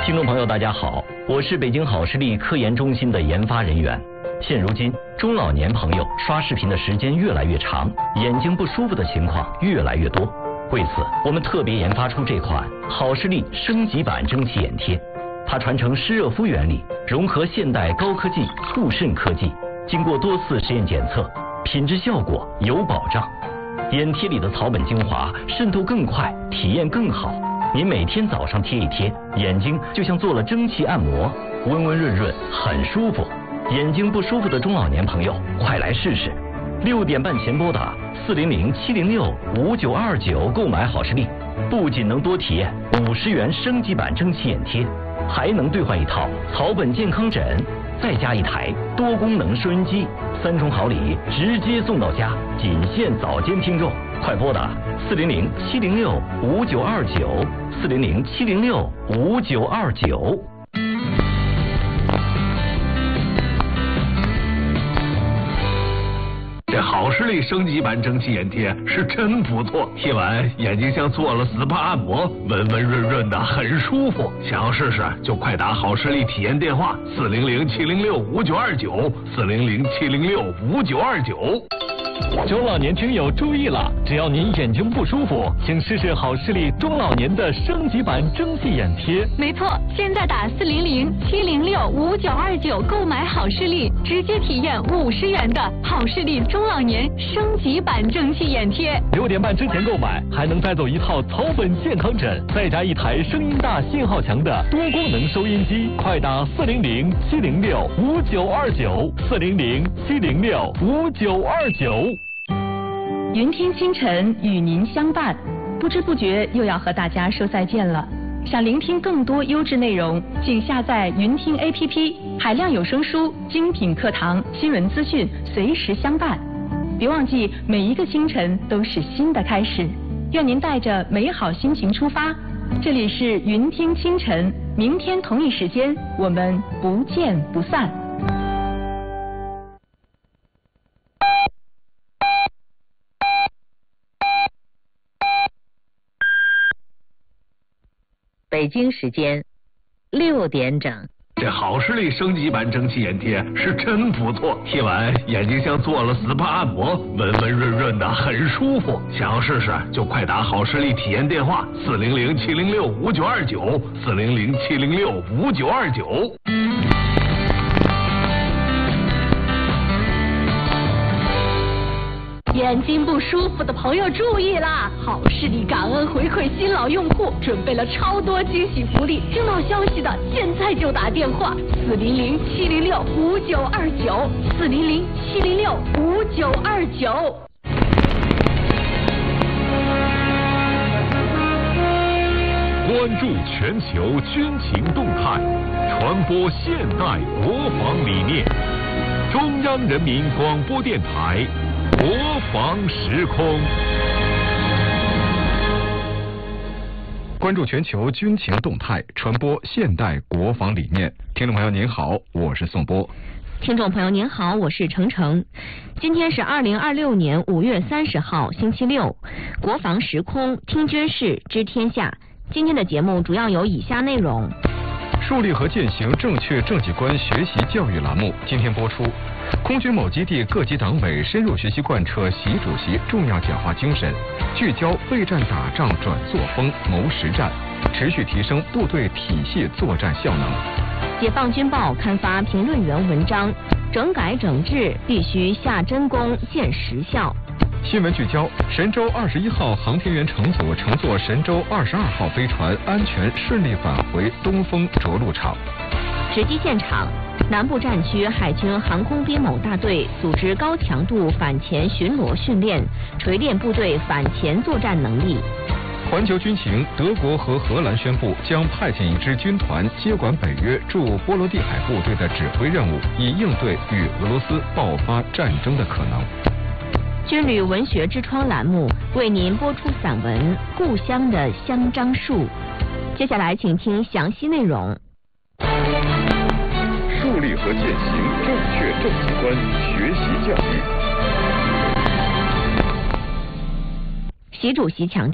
听众朋友，大家好，我是北京好视力科研中心的研发人员。现如今，中老年朋友刷视频的时间越来越长，眼睛不舒服的情况越来越多。为此，我们特别研发出这款好视力升级版蒸汽眼贴。它传承湿热敷原理，融合现代高科技护肾科技，经过多次实验检测，品质效果有保障。眼贴里的草本精华渗透更快，体验更好。您每天早上贴一贴，眼睛就像做了蒸汽按摩，温温润润，很舒服。眼睛不舒服的中老年朋友，快来试试！6点半前拨打400-706-5929购买好视力，不仅能多体验50元升级版蒸汽眼贴，还能兑换一套草本健康枕，再加一台多功能收音机，3重好礼直接送到家，仅限早间听众。快拨打400-706-5929，400-706-5929。 这好视力升级版蒸汽眼贴是真不错，贴完眼睛像做了 SPA 按摩，温温润润的，很舒服。想要试试就快打好视力体验电话400-706-5929，400-706-5929。 中老年听友注意了，只要您眼睛不舒服，请试试好视力中老年的升级版蒸汽眼贴。 没错，现在打400-706-5929购买好视力，直接体验50元的好视力中老年升级版蒸汽眼贴。 6点半之前购买，还能带走一套草本健康枕，再加一台声音大、信号强的多功能收音机。快打400-706-5929，400-706-5929。 云听清晨与您相伴，不知不觉又要和大家说再见了。想聆听更多优质内容，请下载云听 APP， 海量有声书、精品课堂、新闻资讯随时相伴。别忘记，每一个清晨都是新的开始。愿您带着美好心情出发。这里是云听清晨，明天同一时间我们不见不散。 北京时间6点整。 这好视力升级版蒸汽眼贴是真不错，贴完眼睛像做了 SPA 按摩，温温润润的，很舒服。想要试试就快打好视力体验电话400-706-5929，400-706-5929。 眼睛不舒服的朋友注意啦！好视力感恩回馈新老用户，准备了超多惊喜福利，听到消息的现在就打电话400-706-5929，400-706-5929。 关注全球军情动态，传播现代国防理念。中央人民广播电台国防时空。 关注全球军情动态，传播现代国防理念。听众朋友您好，我是宋波。 听众朋友您好，我是程程。今天是2026年5月30号星期六，国防时空听军事知天下。今天的节目主要有以下内容： 树立和践行正确政绩观学习教育栏目今天播出。空军某基地各级党委深入学习贯彻习主席重要讲话精神，聚焦备战打仗转作风谋实战，持续提升部队体系作战效能。 解放军报刊发评论员文章：整改整治必须下真功见实效。 新闻聚焦：神舟21号航天员乘组乘坐神舟22号飞船安全顺利返回东风着陆场。 实际现场：南部战区海军航空兵某大队组织高强度反潜巡逻训练，锤炼部队反潜作战能力。 环球军情：德国和荷兰宣布将派遣一支军团接管北约驻波罗的海部队的指挥任务，以应对与俄罗斯爆发战争的可能。 军旅文学之窗栏目为您播出散文《故乡的香樟树》。接下来请听详细内容。 树立和践行正确政绩观学习教育。 习主席强调，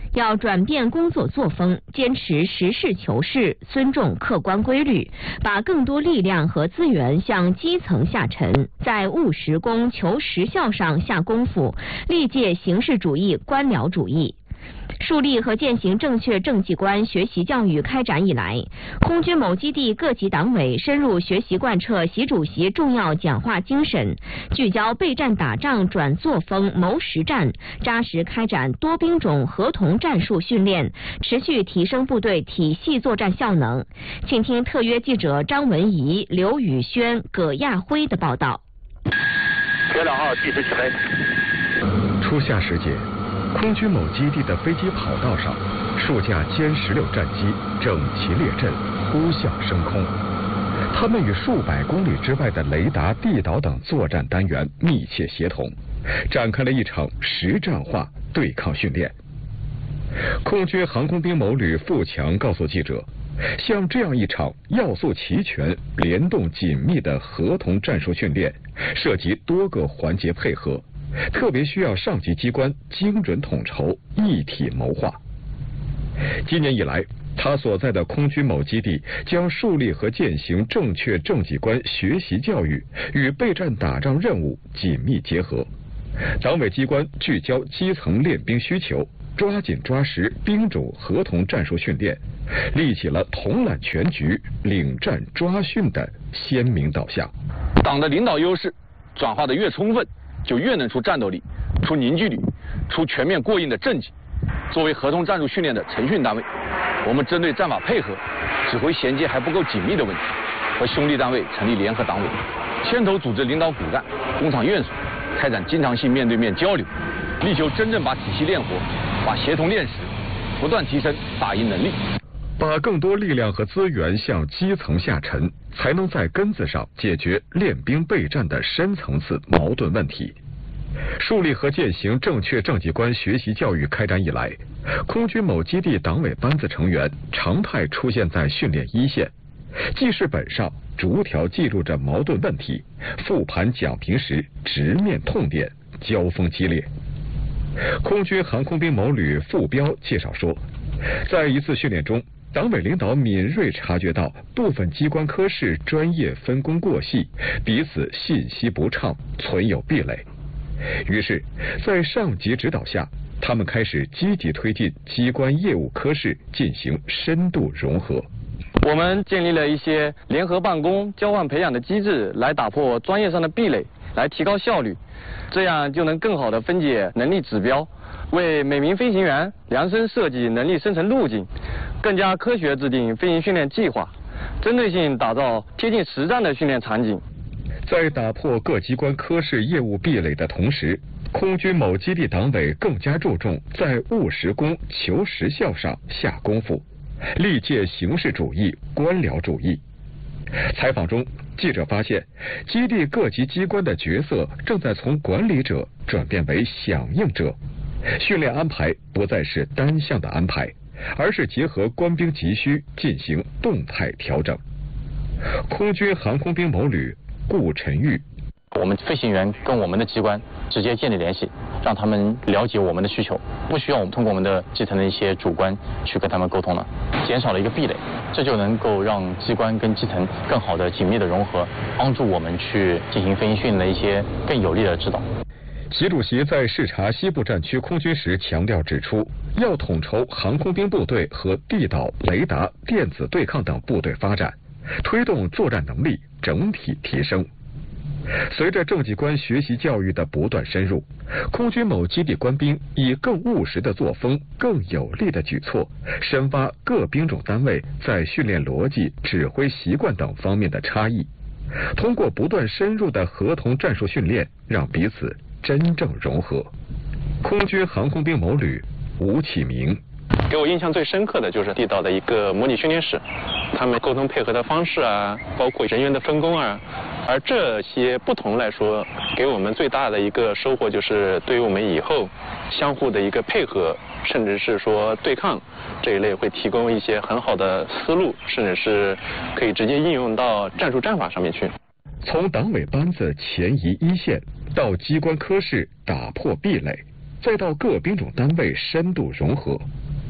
要转变工作作风，坚持实事求是，尊重客观规律，把更多力量和资源向基层下沉，在务实工求实效上下功夫，力戒形式主义、官僚主义。树立和践行正确政绩观学习教育开展以来，空军某基地各级党委深入学习贯彻习主席重要讲话精神，聚焦备战打仗转作风谋实战，扎实开展多兵种合同战术训练，持续提升部队体系作战效能。请听特约记者张文怡、刘宇轩、葛亚辉的报道。 铁2号计时起飞。 初夏时节，空军某基地的飞机跑道上，数架歼16战机整齐列阵，呼啸升空。他们与数百公里之外的雷达、地导等作战单元密切协同，展开了一场实战化对抗训练。空军航空兵某旅付强告诉记者，像这样一场要素齐全、联动紧密的合同战术训练，涉及多个环节配合，特别需要上级机关精准统筹、一体谋划。今年以来，他所在的空军某基地将树立和践行正确政绩观学习教育与备战打仗任务紧密结合，党委机关聚焦基层练兵需求，抓紧抓实兵种合同战术训练，立起了统揽全局、领战抓训的鲜明导向。 党的领导优势转化的越充分，就越能出战斗力、出凝聚力、出全面过硬的政绩。作为合同战术训练的承训单位，我们针对战法配合、指挥衔接还不够紧密的问题，和兄弟单位成立联合党委，牵头组织领导骨干、工厂院所，开展经常性面对面交流，力求真正把体系练活，把协同练实，不断提升打赢能力。 把更多力量和资源向基层下沉，才能在根子上解决练兵备战的深层次矛盾问题。树立和践行正确政绩观学习教育开展以来，空军某基地党委班子成员常态出现在训练一线，记事本上逐条记录着矛盾问题，复盘讲评时直面痛点，交锋激烈。空军航空兵某旅副标介绍说，在一次训练中，党委领导敏锐察觉到部分机关科室专业分工过细，彼此信息不畅，存有壁垒。于是，在上级指导下，他们开始积极推进机关业务科室进行深度融合。 我们建立了一些联合办公、交换培养的机制，来打破专业上的壁垒，来提高效率，这样就能更好地分解能力指标，为每名飞行员量身设计能力生成路径，更加科学制定飞行训练计划，针对性打造贴近实战的训练场景。 在打破各机关科室业务壁垒的同时，空军某基地党委更加注重在务实工求实效上下功夫，力戒形式主义、官僚主义。采访中，记者发现，基地各级机关的角色正在从管理者转变为响应者，训练安排不再是单向的安排，而是结合官兵急需进行动态调整。空军航空兵某旅顾晨玉， 我们飞行员跟我们的机关直接建立联系，让他们了解我们的需求，不需要我们通过我们的基层的一些主官去跟他们沟通了，减少了一个壁垒，这就能够让机关跟基层更好的紧密的融合，帮助我们去进行飞行训练的一些更有力的指导。 习主席在视察西部战区空军时强调指出，要统筹航空兵部队和地导、雷达、电子对抗等部队发展，推动作战能力整体提升。随着政绩观学习教育的不断深入，空军某基地官兵以更务实的作风、更有力的举措，深挖各兵种单位在训练逻辑、指挥习惯等方面的差异，通过不断深入的合同战术训练，让彼此真正融合。空军航空兵某旅吴启明， 给我印象最深刻的就是地导的一个模拟训练室，他们沟通配合的方式啊，包括人员的分工啊，而这些不同来说，给我们最大的一个收获就是对于我们以后相互的一个配合，甚至是说对抗这一类会提供一些很好的思路，甚至是可以直接应用到战术战法上面去。 从党委班子前移一线，到机关科室打破壁垒，再到各兵种单位深度融合，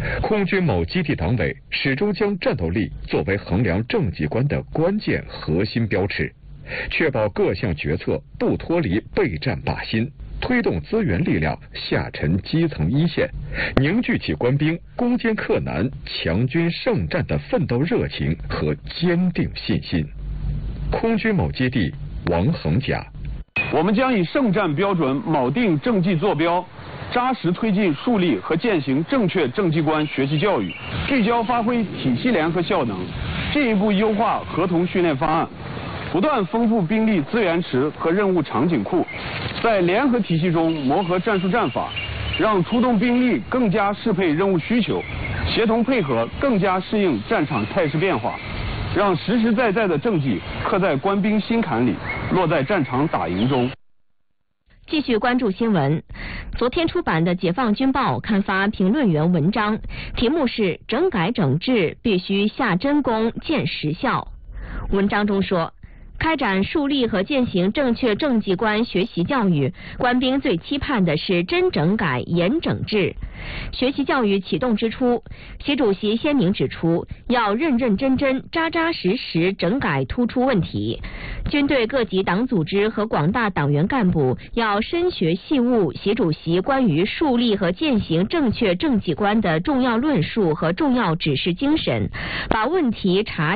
空军某基地党委始终将战斗力作为衡量政绩观的关键核心标尺，确保各项决策不脱离备战靶心，推动资源力量下沉基层一线，凝聚起官兵攻坚克难、强军胜战的奋斗热情和坚定信心。空军某基地王恒甲： 我们将以胜战标准铆定政绩坐标，扎实推进树立和践行正确政绩观学习教育，聚焦发挥体系联合效能，进一步优化合同训练方案，不断丰富兵力资源池和任务场景库，在联合体系中磨合战术战法，让出动兵力更加适配任务需求，协同配合更加适应战场态势变化，让实实在在的政绩刻在官兵心坎里，落在战场打赢中。 继续关注新闻。昨天出版的《解放军报》刊发评论员文章，题目是“整改整治必须下真功见实效”。文章中说，开展树立和践行正确政绩观学习教育，官兵最期盼的是真整改、严整治。学习教育启动之初，习主席鲜明指出，要认认真真、扎扎实实整改突出问题。军队各级党组织和广大党员干部要深学细悟习主席关于树立和践行正确政绩观的重要论述和重要指示精神，把问题查